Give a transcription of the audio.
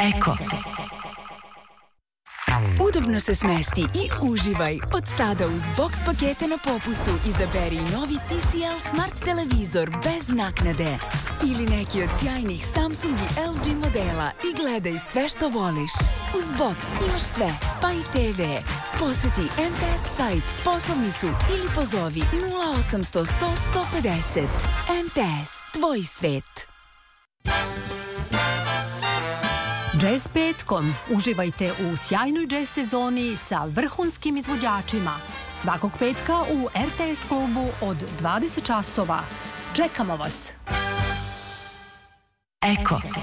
Eko. Udobno se smesti i uživaj. Od sada uz box pakete na popustu izaberi novi TCL Smart televizor bez naknade. Ili neki od sjajnih Samsung i LG modela i gledaj sve što voliš. Uz box imaš sve, pa i TV. Poseti MTS sajt, poslovnicu ili pozovi 0800 100 150. MTS, tvoj svet. Jazz petkom. Uživajte u sjajnoj jazz sezoni sa vrhunskim izvođačima. Svakog petka u RTS klubu od 20 časova. Čekamo vas. Eko.